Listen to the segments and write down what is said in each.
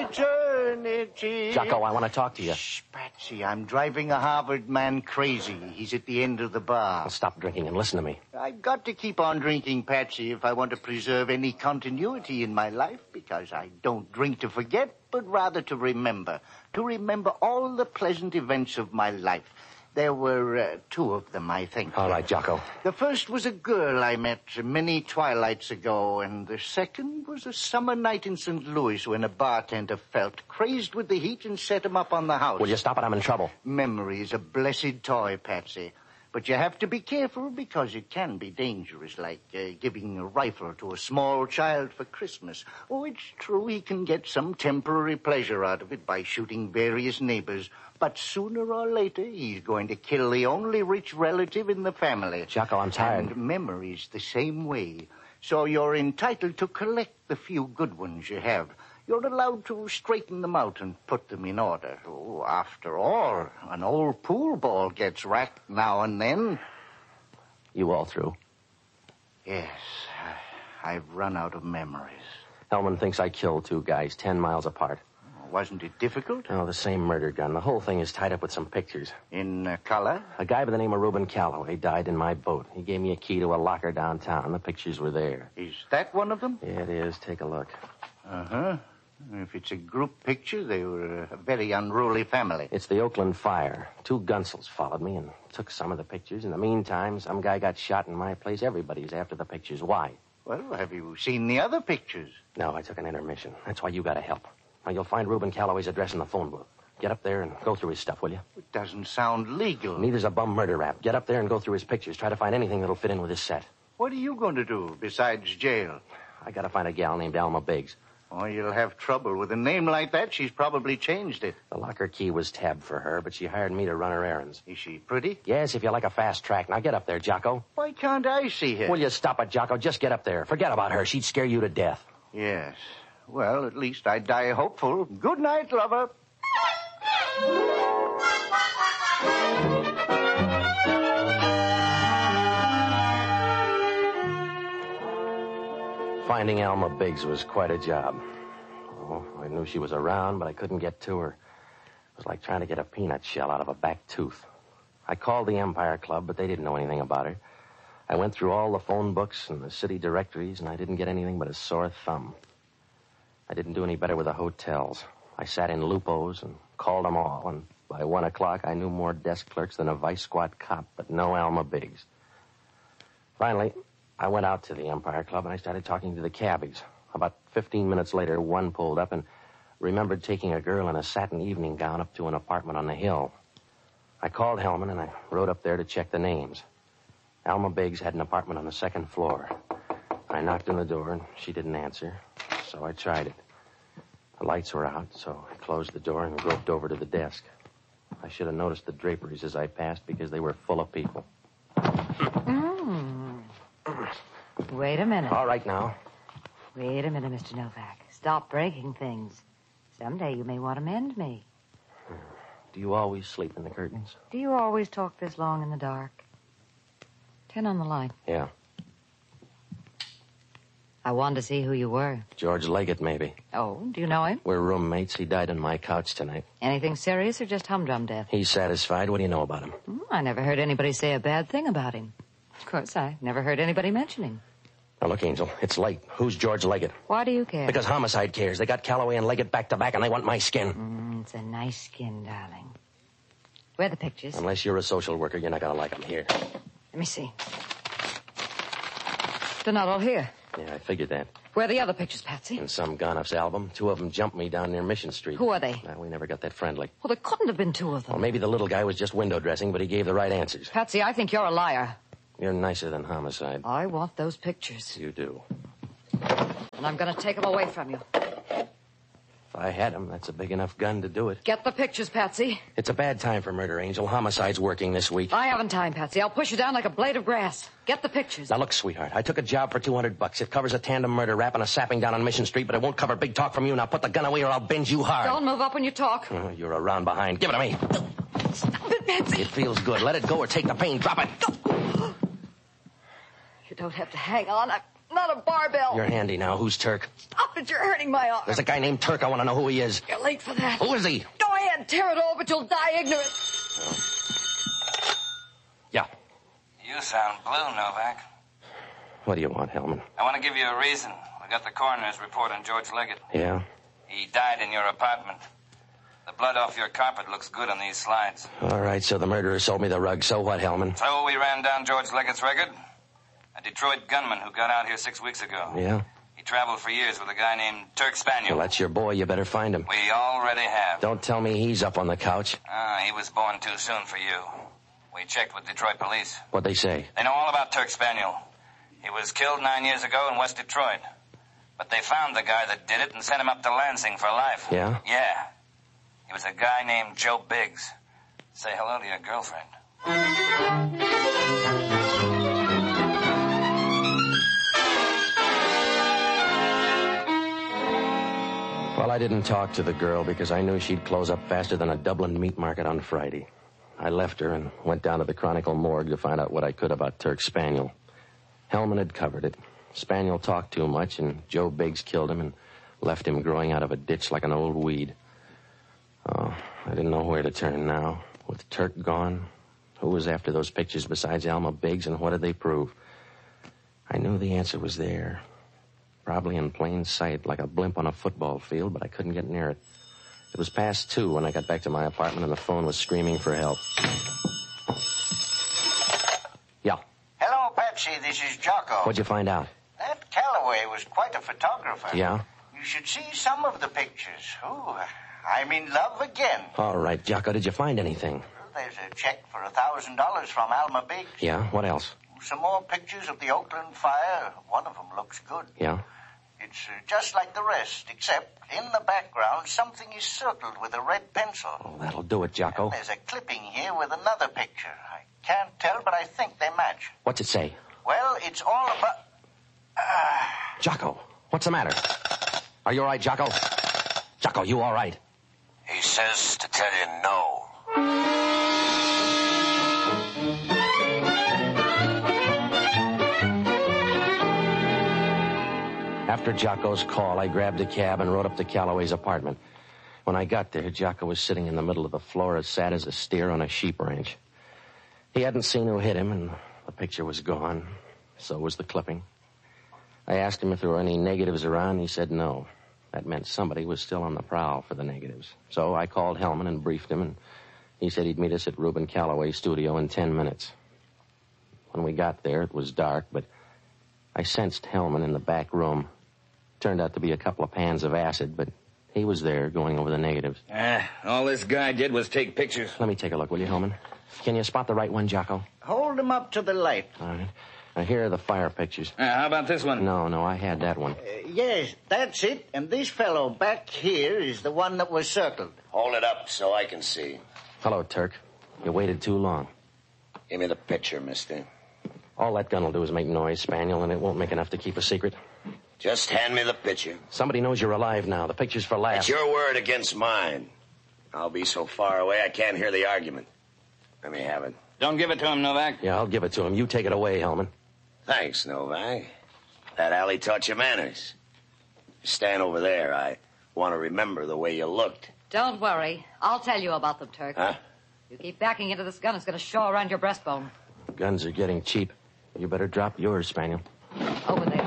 eternity. Jocko, I want to talk to you. Shh, Patsy, I'm driving a Harvard man crazy. He's at the end of the bar. Well, stop drinking and listen to me. I've got to keep on drinking, Patsy, if I want to preserve any continuity in my life, because I don't drink to forget, but rather to remember. To remember all the pleasant events of my life. There were 2 of them, I think. All right, Jocko. The first was a girl I met many twilights ago, and the second was a summer night in St. Louis when a bartender felt crazed with the heat and set him up on the house. Will you stop it? I'm in trouble. Memory is a blessed toy, Patsy. But you have to be careful because it can be dangerous, like giving a rifle to a small child for Christmas. Oh, it's true he can get some temporary pleasure out of it by shooting various neighbors. But sooner or later, he's going to kill the only rich relative in the family. Jocko, I'm tired. And memory's the same way. So you're entitled to collect the few good ones you have. You're allowed to straighten them out and put them in order. Oh, after all, an old pool ball gets racked now and then. You all through? Yes, I've run out of memories. Hellman thinks I killed 2 guys 10 miles apart. Wasn't it difficult? Oh, the same murder gun. The whole thing is tied up with some pictures. In color? A guy by the name of Reuben Calloway died in my boat. He gave me a key to a locker downtown. The pictures were there. Is that one of them? Yeah, it is. Take a look. Uh-huh. If it's a group picture, they were a very unruly family. It's the Oakland fire. 2 Gunsels followed me and took some of the pictures. In the meantime, some guy got shot in my place. Everybody's after the pictures. Why? Well, have you seen the other pictures? No, I took an intermission. That's why you got to help. Now, you'll find Reuben Calloway's address in the phone booth. Get up there and go through his stuff, will you? It doesn't sound legal. Neither's a bum murder rap. Get up there and go through his pictures. Try to find anything that'll fit in with his set. What are you going to do besides jail? I got to find a gal named Alma Biggs. Oh, you'll have trouble. With a name like that, she's probably changed it. The locker key was tabbed for her, but she hired me to run her errands. Is she pretty? Yes, if you like a fast track. Now get up there, Jocko. Why can't I see her? Will you stop it, Jocko? Just get up there. Forget about her. She'd scare you to death. Yes. Well, at least I die hopeful. Good night, lover. Finding Alma Biggs was quite a job. Oh, I knew she was around, but I couldn't get to her. It was like trying to get a peanut shell out of a back tooth. I called the Empire Club, but they didn't know anything about her. I went through all the phone books and the city directories, and I didn't get anything but a sore thumb. I didn't do any better with the hotels. I sat in Lupo's and called them all, and by 1 o'clock, I knew more desk clerks than a vice squad cop, but no Alma Biggs. Finally, I went out to the Empire Club, and I started talking to the cabbies. About 15 minutes later, one pulled up and remembered taking a girl in a satin evening gown up to an apartment on the hill. I called Hellman, and I rode up there to check the names. Alma Biggs had an apartment on the 2nd floor. I knocked on the door, and she didn't answer, so I tried it. The lights were out, so I closed the door and groped over to the desk. I should have noticed the draperies as I passed because they were full of people. Wait a minute. All right now. Wait a minute, Mr. Novak. Stop breaking things. Someday you may want to mend me. Do you always sleep in the curtains? Do you always talk this long in the dark? Turn on the light. Yeah. I wanted to see who you were. George Leggett, maybe. Oh, do you know him? We're roommates. He died on my couch tonight. Anything serious or just humdrum death? He's satisfied. What do you know about him? I never heard anybody say a bad thing about him. Of course, I never heard anybody mention him. Now, look, Angel, it's late. Who's George Leggett? Why do you care? Because homicide cares. They got Calloway and Leggett back to back, and they want my skin. It's a nice skin, darling. Where are the pictures? Unless you're a social worker, you're not going to like them. Here. Let me see. They're not all here. Yeah, I figured that. Where are the other pictures, Patsy? In some Gonuff's album. 2 of them jumped me down near Mission Street. Who are they? Well, we never got that friendly. Well, there couldn't have been 2 of them. Well, maybe the little guy was just window dressing, but he gave the right answers. Patsy, I think you're a liar. You're nicer than homicide. I want those pictures. You do. And I'm going to take them away from you. If I had them, that's a big enough gun to do it. Get the pictures, Patsy. It's a bad time for murder, Angel. Homicide's working this week. I haven't time, Patsy. I'll push you down like a blade of grass. Get the pictures. Now, look, sweetheart, I took a job for $200. It covers a tandem murder rap and a sapping down on Mission Street, but it won't cover big talk from you. Now, put the gun away or I'll binge you hard. Don't move up when you talk. Oh, you're around behind. Give it to me. Stop it, Patsy. It feels good. Let it go or take the pain. Drop it. You don't have to hang on. not a barbell. You're handy now. Who's Turk? Stop it, you're hurting my arm. There's a guy named Turk. I want to know who he is. You're late for that. Who is he? Go ahead, tear it all, but you'll die ignorant. Yeah. You sound blue, Novak. What do you want, Hellman? I want to give you a reason. We got the coroner's report on George Leggett. Yeah? He died in your apartment. The blood off your carpet looks good on these slides. All right, so the murderer sold me the rug. So what, Hellman? So we ran down George Leggett's record. A Detroit gunman who got out here 6 weeks ago. Yeah? He traveled for years with a guy named Turk Spaniel. Well, that's your boy. You better find him. We already have. Don't tell me he's up on the couch. He was born too soon for you. We checked with Detroit police. What'd they say? They know all about Turk Spaniel. He was killed 9 years ago in West Detroit. But they found the guy that did it and sent him up to Lansing for life. Yeah? Yeah. He was a guy named Joe Biggs. Say hello to your girlfriend. Well, I didn't talk to the girl because I knew she'd close up faster than a Dublin meat market on Friday. I left her and went down to the Chronicle morgue to find out what I could about Turk Spaniel. Hellman had covered it. Spaniel talked too much, and Joe Biggs killed him and left him growing out of a ditch like an old weed. Oh, I didn't know where to turn now. With Turk gone, who was after those pictures besides Alma Biggs, and what did they prove? I knew the answer was there. Probably in plain sight, like a blimp on a football field, but I couldn't get near it. It was past 2 when I got back to my apartment, and the phone was screaming for help. Yeah. Hello, Patsy. This is Jocko. What'd you find out? That Calloway was quite a photographer. Yeah? You should see some of the pictures. Ooh, I'm in love again. All right, Jocko, did you find anything? There's a check for $1,000 from Alma Biggs. Yeah? What else? Some more pictures of the Oakland fire. One of them looks good. Yeah? It's just like the rest, except in the background, something is circled with a red pencil. Oh, that'll do it, Jocko. And there's a clipping here with another picture. I can't tell, but I think they match. What's it say? Well, it's all about... Jocko, what's the matter? Are you all right, Jocko? Jocko, you all right? He says to tell you no. After Jocko's call, I grabbed a cab and rode up to Calloway's apartment. When I got there, Jocko was sitting in the middle of the floor as sad as a steer on a sheep ranch. He hadn't seen who hit him, and the picture was gone. So was the clipping. I asked him if there were any negatives around. He said no. That meant somebody was still on the prowl for the negatives. So I called Hellman and briefed him, and he said he'd meet us at Reuben Calloway's studio in 10 minutes. When we got there, it was dark, but I sensed Hellman in the back room. Turned out to be a couple of pans of acid, but he was there going over the negatives. All this guy did was take pictures. Let me take a look, will you, Hellman? Can you spot the right one, Jocko? Hold him up to the light. All right. Now, here are the fire pictures. How about this one? No, I had that one. Yes, that's it. And this fellow back here is the one that was circled. Hold it up so I can see. Hello, Turk. You waited too long. Give me the picture, mister. All that gun will do is make noise, Spaniel, and it won't make enough to keep a secret. Just hand me the picture. Somebody knows you're alive now. The picture's for laughs. It's your word against mine. I'll be so far away I can't hear the argument. Let me have it. Don't give it to him, Novak. Yeah, I'll give it to him. You take it away, Hellman. Thanks, Novak. That alley taught you manners. Stand over there. I want to remember the way you looked. Don't worry. I'll tell you about them, Turk. Huh? You keep backing into this gun, it's going to show around your breastbone. Guns are getting cheap. You better drop yours, Spaniel. Over there.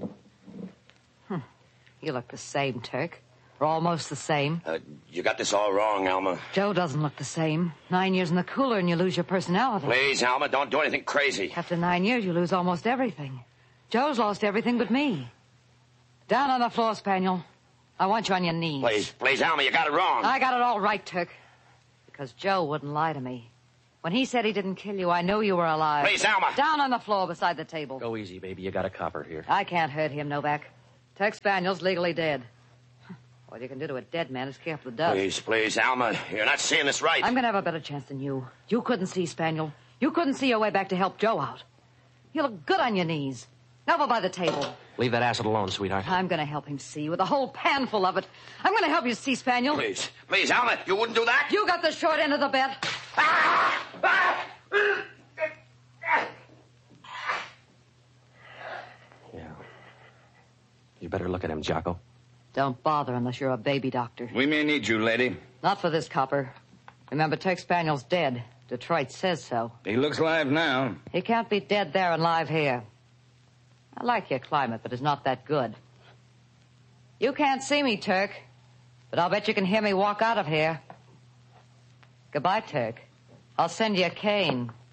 You look the same, Turk. We're almost the same. You got this all wrong, Alma. Joe doesn't look the same. 9 years in the cooler and you lose your personality. Please, Alma, don't do anything crazy. After 9 years, you lose almost everything. Joe's lost everything but me. Down on the floor, Spaniel. I want you on your knees. Please, Alma, you got it wrong. I got it all right, Turk. Because Joe wouldn't lie to me. When he said he didn't kill you, I knew you were alive. Please, Alma. Down on the floor beside the table. Go easy, baby. You got a copper here. I can't hurt him, Novak. Turk Spaniel's legally dead. All you can do to a dead man is care for the dust. Please, Alma, you're not seeing this right. I'm going to have a better chance than you. You couldn't see Spaniel. You couldn't see your way back to help Joe out. You look good on your knees. Now over by the table. Leave that acid alone, sweetheart. I'm going to help him see with a whole pan full of it. I'm going to help you see, Spaniel. Please, Alma, you wouldn't do that? You got the short end of the bet. Yeah. better look at him, Jocko. Don't bother unless you're a baby doctor. We may need you, lady. Not for this copper. Remember, Turk Spaniel's dead. Detroit says so. He looks live now. He can't be dead there and live here. I like your climate, but it's not that good. You can't see me, Turk, but I'll bet you can hear me walk out of here. Goodbye, Turk. I'll send you a cane.